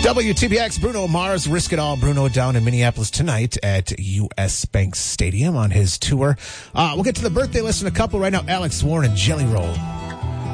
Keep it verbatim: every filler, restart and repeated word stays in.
W T B X, Bruno Mars, Risk It All. Bruno down in Minneapolis tonight at U S Bank Stadium on his tour. Uh, we'll get to the birthday list in a couple right now. Alex Warren and Jelly Roll.